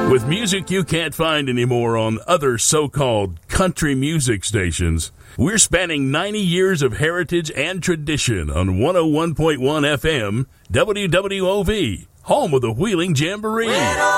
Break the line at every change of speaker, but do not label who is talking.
With music you can't find anymore on other so-called country music stations, we're spanning 90 years of heritage and tradition on 101.1 FM, WWOV, home of the Wheeling Jamboree.